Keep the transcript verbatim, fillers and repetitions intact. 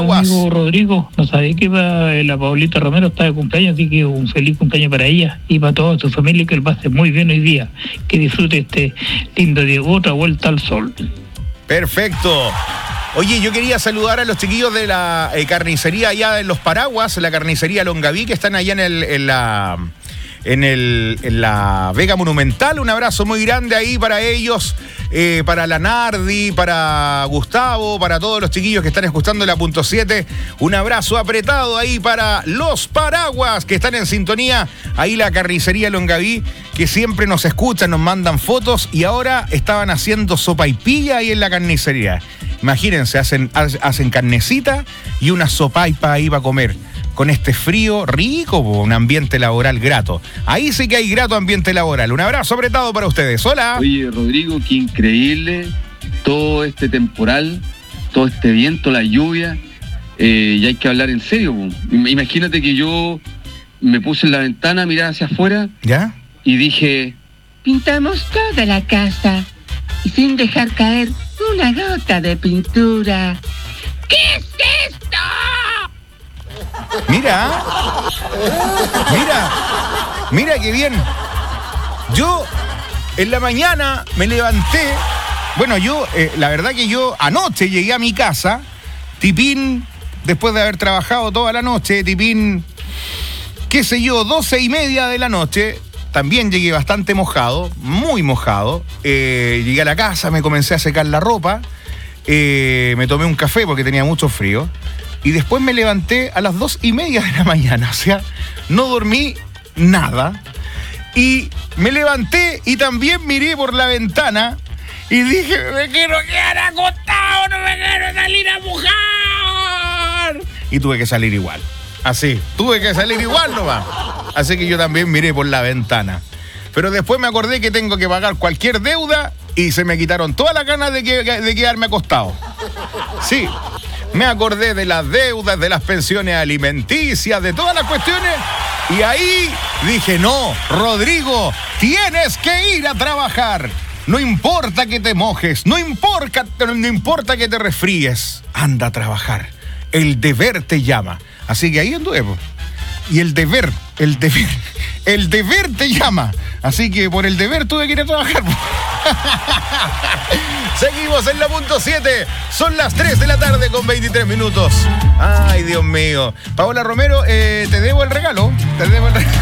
paraguas. Amigo Rodrigo, no sabía que iba, la Paulita Romero está de cumpleaños, así que un feliz cumpleaños para ella y para toda su familia, que lo pase muy bien hoy día, que disfrute este lindo día, otra vuelta al sol. Perfecto. Oye, yo quería saludar a los chiquillos de la eh, carnicería allá en Los Paraguas, la carnicería Longaví, que están allá en, el, en la... En, el, en la Vega Monumental. Un abrazo muy grande ahí para ellos, eh, para la Nardi, para Gustavo, para todos los chiquillos que están escuchando la punto siete. Un abrazo apretado ahí para Los Paraguas, que están en sintonía. Ahí la carnicería Longaví, que siempre nos escuchan, nos mandan fotos, y ahora estaban haciendo sopaipilla ahí en la carnicería. Imagínense, hacen, hacen carnecita y una sopaipa ahí para comer. Con este frío rico, un ambiente laboral grato. Ahí sí que hay grato ambiente laboral. Un abrazo apretado para ustedes. Hola. Oye, Rodrigo, qué increíble todo este temporal, todo este viento, la lluvia. Eh, y hay que hablar en serio. Imagínate que yo me puse en la ventana a mirar hacia afuera. ¿Ya? Y dije, pintamos toda la casa y sin dejar caer una gota de pintura. ¿Qué es esto? Mira, mira, mira qué bien. Yo en la mañana me levanté. Bueno, yo, eh, la verdad que yo anoche llegué a mi casa, tipín, después de haber trabajado toda la noche, tipín, qué sé yo, doce y media de la noche. También llegué bastante mojado, muy mojado. Eh, llegué a la casa, me comencé a secar la ropa, eh, me tomé un café porque tenía mucho frío. Y después me levanté a las dos y media de la mañana. O sea, no dormí nada. Y me levanté y también miré por la ventana y dije, me quiero quedar acostado, no me quiero salir a mojar. Y tuve que salir igual. Así, tuve que salir igual nomás. Así que yo también miré por la ventana. Pero después me acordé que tengo que pagar cualquier deuda y se me quitaron todas las ganas de, que, de quedarme acostado. Sí. Me acordé de las deudas, de las pensiones alimenticias, de todas las cuestiones. Y ahí dije, no, Rodrigo, tienes que ir a trabajar. No importa que te mojes, no importa, no importa que te resfríes. Anda a trabajar. El deber te llama. Así que ahí anduve. Y el deber, el deber, el deber te llama. Así que por el deber tuve que ir a trabajar. Seguimos en la punto siete. Son las tres de la tarde con veintitrés minutos. Ay, Dios mío. Paola Romero, eh, te debo el regalo. Te debo el regalo.